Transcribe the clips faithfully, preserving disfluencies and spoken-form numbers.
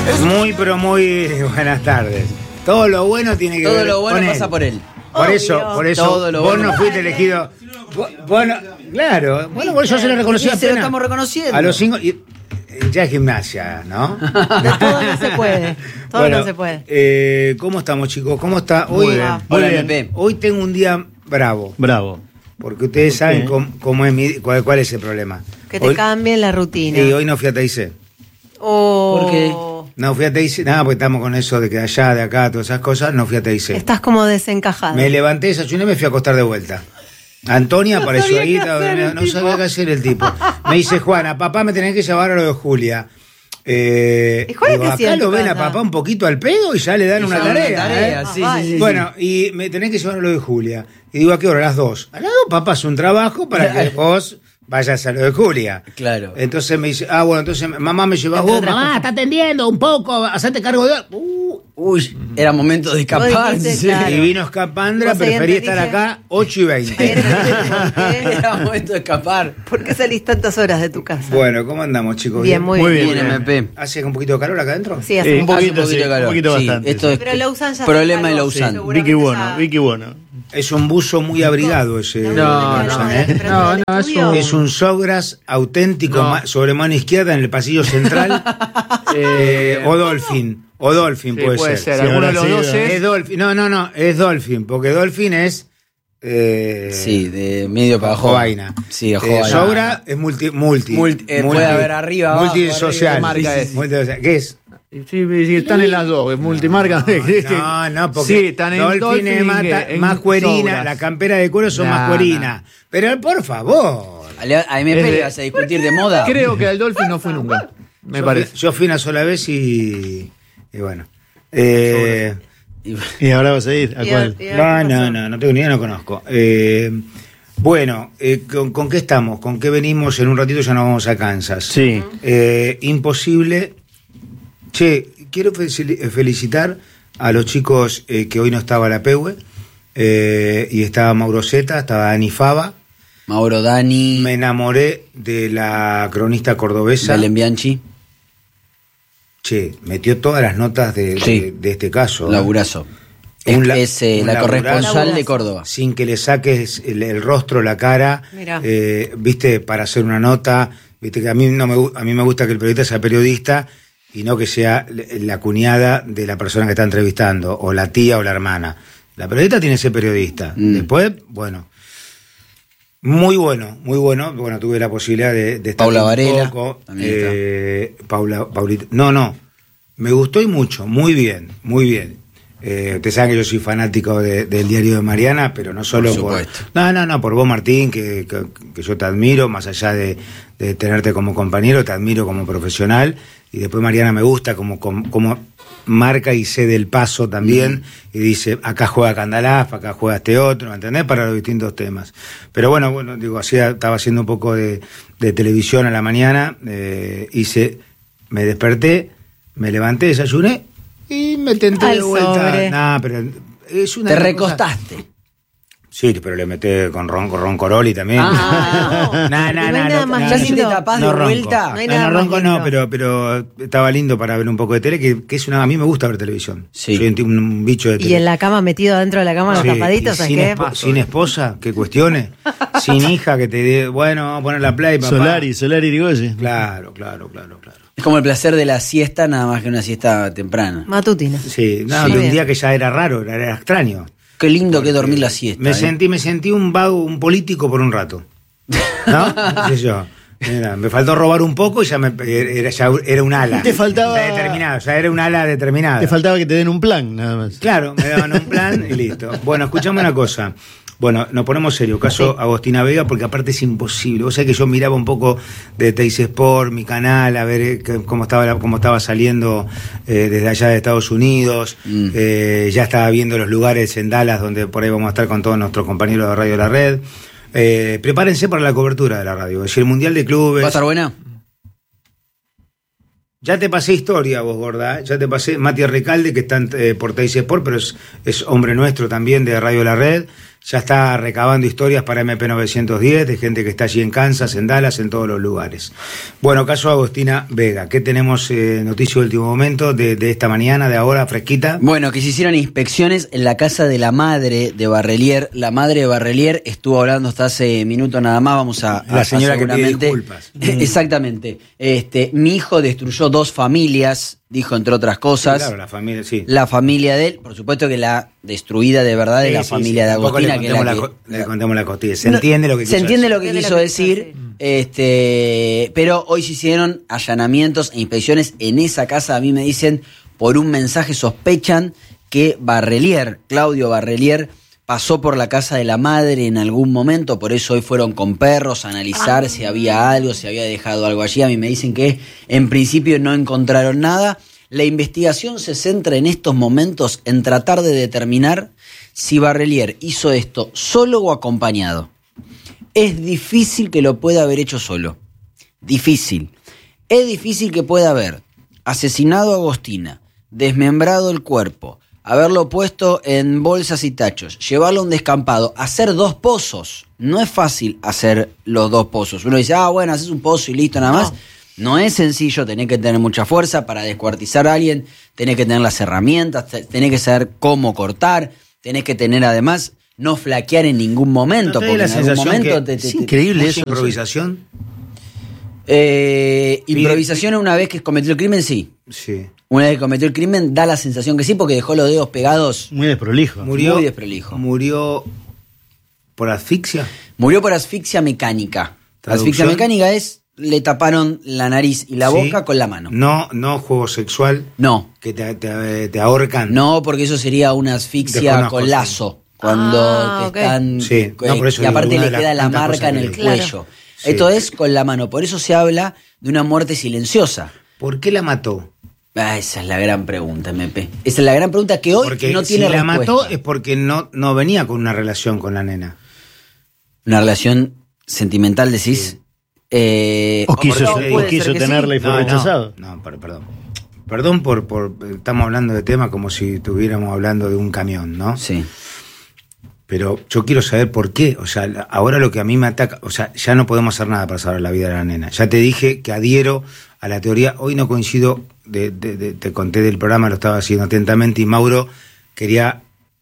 Muy, pero muy buenas tardes. Todo lo bueno tiene que Todo ver lo bueno con pasa él. por él. Por Obvio. eso, por eso, Todo lo vos bueno. no fuiste elegido. Vos, vos no- claro, bueno, por eso se lo reconocí Y se lo apenas. estamos reconociendo. A los cinco. y- ya es gimnasia, ¿no? De todo no se puede. Todo Bueno, no se puede. eh, ¿cómo estamos, chicos? ¿Cómo está? Muy Hoy, bien. Hola, hoy, M P. hoy tengo un día bravo. Bravo. Porque ustedes saben qué? cómo, cómo es mi, cuál, cuál es el problema. Que te Hoy- cambien la rutina. Y hoy no fui a T I C. Oh. ¿Por qué? No fui a T I C, nada, porque estamos con eso de que allá, de acá, todas esas cosas, no fui a T I C. Estás como desencajado. Me levanté, desayuné y me fui a acostar de vuelta. Antonia No apareció sabía ahí, qué estaba hacer dormida, el no tipo. sabía qué hacer el tipo. Me dice, Juana, papá, me tenés que llevar a lo de Julia. Eh, ¿Y Juana digo, qué hacía acá en tu lo ven a casa? papá un poquito al pedo y ya le dan Y una ya una tarea. tarea, ¿eh? sí, Ah, sí, sí, Bueno, y me tenés que llevar a lo de Julia. Y digo, ¿a qué hora? A las dos. A las dos, papá, es un trabajo para que vos vayas a lo de Julia. Claro. Entonces me dice, ah, bueno, entonces mamá me llevas Entre vos. otras Mamá, cosas. está atendiendo un poco, hacete cargo de... Uh, Uy, era momento de escapar. dijiste, sí. claro. Y vino Escapandra, Vos ahí preferí entendiste. estar acá ocho y veinte. Era momento de escapar. ¿Por qué salís tantas horas de tu casa? Bueno, ¿cómo andamos, chicos? Bien, muy, Muy bien. bien. Bien, M P. ¿Hace un poquito de calor acá adentro? Sí, hace Eh, un un Hace poquito, un poquito sí, de calor. un poquito Sí, bastante. esto es Pero Lausanne ya problema de está Lausanne. calor, Vicky seguramente Bueno, ya- Vicky Bueno. Es un buzo muy abrigado ese. No, Lausanne, no, ¿eh? no, no, no, es un- Es un Sogras auténtico No. ma- sobre mano izquierda en el pasillo central. eh, o Dolphin. O Dolphin Sí, puede, puede ser. ser. Sí, Alguno de habrá los dos sido. es. Es Dolphin. No, no, no. Es Dolphin. Porque Dolphin es. Eh, Sí, de medio para abajo. Jovaina. Sí, Eh, Jovaina. Sogra es multi. multi, Multi- eh, puede haber arriba, abajo, multisocial. arriba, marca es. Multisocial. ¿Qué es? Sí, sí, están en las dos, es multimarca. No, no, porque Sí, están en Dolphin Dolphin es y mata- en más cuerina, Sogras. la campera de cuero son No, más cuerina. Pero por favor. A le- a M P Es de- le vas a discutir de moda. Creo que al Dolphin no fue nunca, me yo, parece. Fui, yo fui una sola vez y, y bueno. Eh, Y- Y ahora vas a ir. ¿A Y cuál? a- y a- no, ¿qué no, pasó? no, no tengo ni idea, no conozco. Eh, bueno, eh, ¿con, con qué estamos? ¿Con qué venimos? En un ratito ya nos vamos a Kansas. Sí. Eh, imposible. Che, quiero fel- felicitar a los chicos eh, que hoy no estaba la Peue, eh, y estaba Mauro Zeta, estaba Dani Fava. Mauro Dani, Me enamoré de la cronista cordobesa. Belén Bianchi, Che, metió todas las notas de, Sí. de, de este caso. ¿eh? laburazo. Es, Un la- es, eh, un la laburazo. corresponsal de Córdoba. Sin que le saques el, el rostro, la cara, Mirá. eh, viste, para hacer una nota, viste que a mí no me gu- a mí me gusta que el periodista sea periodista y no que sea l- la cuñada de la persona que está entrevistando, o la tía o la hermana. La periodista tiene que ser periodista. Mm. Después, bueno. Muy bueno, muy bueno. Bueno, tuve la posibilidad de, de estar Paula un Varela, poco, también eh, Paula, Paulita. No, no. Me gustó y mucho, muy bien, muy bien. Eh, ustedes saben que yo soy fanático de- del diario de Mariana, pero no solo Por por. supuesto. No, no, no, por vos, Martín, que, que, que yo te admiro, más allá de, de tenerte como compañero, te admiro como profesional. Y después Mariana me gusta como, como, como marca y cede el paso también. Y dice, acá juega Candalaf, acá juega este otro, ¿me entendés? Para los distintos temas. Pero bueno, bueno, digo, hacía, estaba haciendo un poco de, de televisión a la mañana, eh, hice, me desperté, me levanté, desayuné y me tenté Al de vuelta. sobre. Nah, pero es una Te de las recostaste. cosas- Sí, pero le metí con ron, con ron Coroli también. Ah, no. No, no, No hay no, nada no, más no, ya no, si te lindo. tapás no de ronco. vuelta. No hay No, nada no más ronco lindo. no, pero, pero estaba lindo para ver un poco de tele, que, que es una, a mí me gusta ver televisión. Sí. Soy un, un bicho de tele. Y en la cama, metido adentro de la cama, Sí, los tapaditos, y ¿sabes sin, qué? espo- sin esposa, que cuestiones. Sin hija que te dé, bueno, vamos a poner la play, papá. Solari, Solari Irigoyen. Claro, claro, claro, claro. Es como el placer de la siesta, nada más que una siesta temprana. Matutina. Sí, no, Sí. de un Bien. día que ya era raro, era, era extraño. Qué lindo que es dormir la siesta. Me ¿eh? sentí, me sentí un vago, un político por un rato. ¿No? ¿Qué sé yo? Mira, me faltó robar un poco y ya, me, era, ya era un ala. Te faltaba- Determinado, ya era un ala determinada. Te faltaba que te den un plan, nada más. Claro, me daban un plan y listo. Bueno, escuchame una cosa. Bueno, nos ponemos serio, caso Agostina Vega, porque aparte es imposible. Vos sabés que yo miraba un poco de Teis Sport, mi canal, a ver eh, que- cómo estaba la- cómo estaba saliendo eh, desde allá de Estados Unidos. Mm. Eh, ya estaba viendo los lugares en Dallas donde por ahí vamos a estar con todos nuestros compañeros de Radio La Red. Eh, prepárense para la cobertura de la radio. Es decir, el Mundial de Clubes. ¿Va a estar buena? Ya te pasé historia vos, gorda, ¿eh? Ya te pasé Mati Recalde, que está en, eh, por Teis Sport, pero es, es hombre nuestro también de Radio La Red. ya está recabando historias para eme pe novecientos diez, de gente que está allí en Kansas, en Dallas, en todos los lugares. Bueno, caso Agostina Vega, ¿qué tenemos eh, noticia de último momento de, de esta mañana, de ahora, fresquita? Bueno, que se hicieron inspecciones en la casa de la madre de Barrelier. La madre de Barrelier estuvo hablando hasta hace minutos nada más, vamos a... La a, señora a que pide disculpas. Exactamente. Este, mi hijo destruyó dos familias, dijo entre otras cosas. Sí, claro, la familia, sí. La familia de él, por supuesto que la destruida de verdad Sí, es la sí, familia sí. de Tampoco Agostina. le que es contemos, la la, que- co- le contemos la costilla. Se entiende lo que Se quiso entiende lo decir. que Entiende quiso lo que quiso decir, decir. este, pero hoy se hicieron allanamientos e inspecciones en esa casa. A mí me dicen, por un mensaje sospechan que Barrelier, Claudio Barrelier, pasó por la casa de la madre en algún momento, por eso hoy fueron con perros a analizar Ah. si había algo, si había dejado algo allí. A mí me dicen que en principio no encontraron nada. La investigación se centra en estos momentos en tratar de determinar si Barrelier hizo esto solo o acompañado. Es difícil que lo pueda haber hecho solo. Difícil. Es difícil que pueda haber asesinado a Agostina, desmembrado el cuerpo, haberlo puesto en bolsas y tachos, llevarlo a un descampado, hacer dos pozos. No es fácil hacer los dos pozos. Uno dice, ah, bueno, haces un pozo y listo, nada más. No, no es sencillo, tenés que tener mucha fuerza para descuartizar a alguien, tenés que tener las herramientas, te- tenés que saber cómo cortar, tenés que tener además no flaquear en ningún momento, ¿No te da porque la en algún sensación momento que te, te- es te- increíble mucha eso? improvisación? Eh, improvisación una vez que cometió el crimen, sí. Sí. Una vez que cometió el crimen, da la sensación que sí, porque dejó los dedos pegados. Muy desprolijo. Murió, Muy desprolijo. Murió por asfixia. Murió por asfixia mecánica. ¿Traducción? Asfixia mecánica es, le taparon la nariz y la Sí. boca con la mano. No, no juego sexual, No, que te, te, te ahorcan. no, porque eso sería una asfixia Desconozco, con sí. lazo. Cuando Ah, te ok. están. Sí, no, por eso y digo, aparte una le de las queda la tantas marca cosas en que el leí. cuello. Claro. Sí. Esto es con la mano. Por eso se habla de una muerte silenciosa. ¿Por qué la mató? Ah, esa es la gran pregunta, M P. Esa es la gran pregunta que hoy Porque no si tiene la respuesta. mató es porque no, no venía con una relación con la nena. Una relación sentimental, decís. Eh, O quiso, porque o puede quiso ser que tenerla y fue No, rechazado. No, no, per- perdón. Perdón por, por... Estamos hablando de temas como si estuviéramos hablando de un camión, ¿no? Sí. Pero yo quiero saber por qué. O sea, ahora lo que a mí me ataca... O sea, ya no podemos hacer nada para salvar la vida de la nena. Ya te dije que adhiero a la teoría. Hoy no coincido... De, de- de- te conté del programa, lo estaba haciendo atentamente, y Mauro quería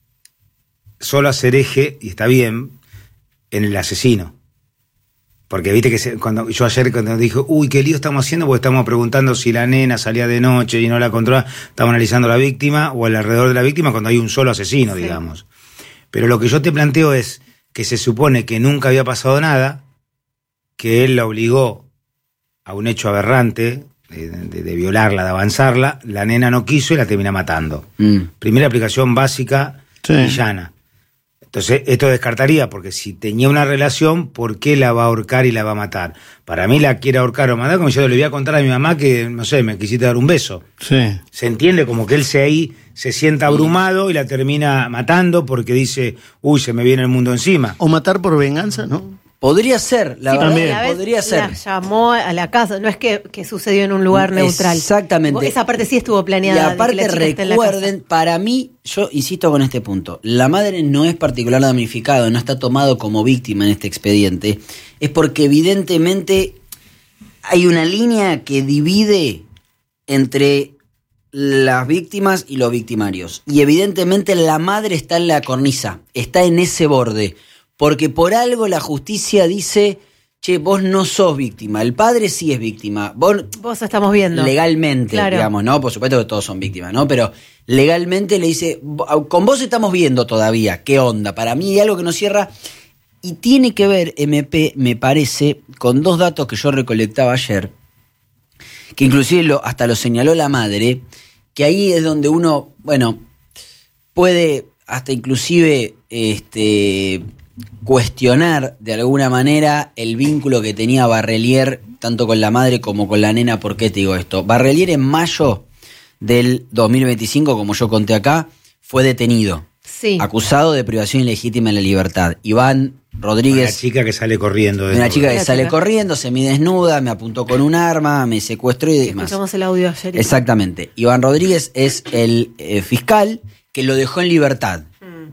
solo hacer eje, y está bien, en el asesino. Porque viste que se- cuando yo ayer cuando dije, uy, qué lío estamos haciendo, porque estamos preguntando si la nena salía de noche y no la controlaba, estamos analizando a la víctima o el alrededor de la víctima cuando hay un solo asesino, Sí. digamos. Pero lo que yo te planteo es que se supone que nunca había pasado nada, que él la obligó a un hecho aberrante, de, de- de violarla, de avanzarla, la nena no quiso y la termina matando. Mm. Primera aplicación básica Sí. y llana. Entonces, esto descartaría, porque si tenía una relación, ¿por qué la va a ahorcar y la va a matar? Para mí la quiere ahorcar o matar, como yo le voy a contar a mi mamá que, no sé, me quisiste dar un beso. Sí. Se entiende como que él se ahí se sienta abrumado y la termina matando porque dice, uy, se me viene el mundo encima. O matar por venganza, ¿no? Podría ser, la Sí, verdad, también. y a la vez podría ser. La llamó a la casa, no es que, que sucedió en un lugar neutral. Exactamente. Esa parte sí estuvo Y planeada. de que aparte la chica esté en la recuerden, casa. para mí, yo insisto con este punto, la madre no es particular damnificado, no está tomado como víctima en este expediente, es porque evidentemente hay una línea que divide entre las víctimas y los victimarios. Y evidentemente la madre está en la cornisa, está en ese borde, porque por algo la justicia dice, che, vos no sos víctima, el padre sí es víctima, vos Vos estamos viendo. legalmente, Claro. digamos, ¿no? Por supuesto que todos son víctimas, ¿no? Pero legalmente le dice, con vos estamos viendo todavía, ¿qué onda? Para mí hay algo que no cierra y tiene que ver, M P, me parece, con dos datos que yo recolectaba ayer, que inclusive lo, hasta lo señaló la madre, que ahí es donde uno, bueno, puede hasta inclusive este, cuestionar de alguna manera el vínculo que tenía Barrelier tanto con la madre como con la nena. ¿Por qué te digo esto? Barrelier en mayo del dos mil veinticinco, como yo conté acá, fue detenido, Sí. acusado de privación ilegítima de la libertad. Iván La Rodríguez, chica que sale corriendo. de una nuevo. chica que La sale chica. corriendo, semidesnuda, me apuntó con un arma, me secuestró y demás. Escuchamos el audio ayer. y- Exactamente. Iván Rodríguez es el eh, fiscal que lo dejó en libertad. Mm.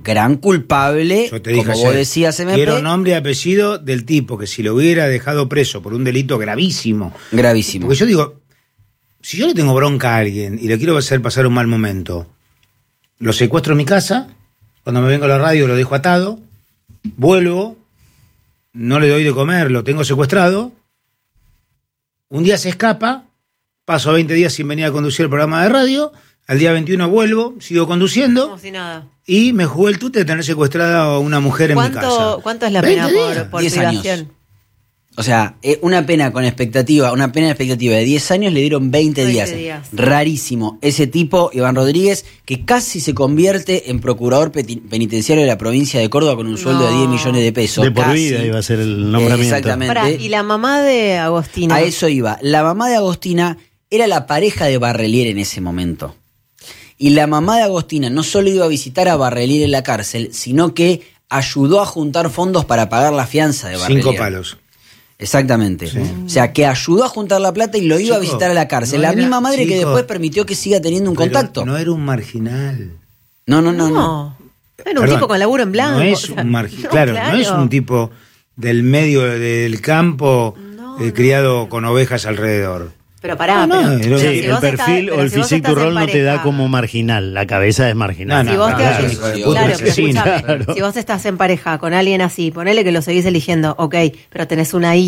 gran culpable, Yo te dije como ayer, vos decías, M P. quiero nombre y apellido del tipo que si lo hubiera dejado preso por un delito gravísimo. Gravísimo. Porque yo digo, si yo le tengo bronca a alguien y le quiero hacer pasar un mal momento, lo secuestro en mi casa, cuando me vengo a la radio lo dejo atado, vuelvo, no le doy de comer, lo tengo secuestrado, un día se escapa, paso veinte días sin venir a conducir el programa de radio, al día veintiuno vuelvo, sigo conduciendo Como si nada. y me jugué el tute de tener secuestrada a una mujer en mi casa. ¿Cuánto, ¿Cuánto es la veinte pena días. por, por diez años. privación? O sea, eh, una pena con expectativa, una pena de expectativa de diez años le dieron veinte, veinte días. días. Rarísimo. Ese tipo, Iván Rodríguez, que casi se convierte en procurador peti- penitenciario de la provincia de Córdoba con un sueldo de No. diez millones de pesos. De por Casi. vida iba a ser el nombramiento. Exactamente. Pará, y la mamá de Agostina. A eso iba. La mamá de Agostina era la pareja de Barrelier en ese momento. Y la mamá de Agostina no solo iba a visitar a Barrelier en la cárcel, sino que ayudó a juntar fondos para pagar la fianza de Barrelier. Cinco palos. Exactamente. O sea, que ayudó a juntar la plata y lo iba a Chico, visitar a la cárcel. no la era- misma madre que chico, después permitió que siga teniendo un Pero contacto. No era un marginal. No, no, no, no. No. Era un Perdón, tipo con laburo en blanco. No es o sea, un marginal. no, claro, no es un tipo del medio del campo No, eh, no. criado con ovejas alrededor. Pero pará, No, no, pero, era- Sí, pero si el vos perfil estás- o pero el si vos physique estás du en rol no te da pareja- como marginal, la cabeza es marginal. No, Si no, vos no, te no, haces- hijo de claro, puta, Claro, pero asesino. escúchame, Claro. si vos estás en pareja con alguien así, ponele que lo seguís eligiendo, ok, pero tenés una hija.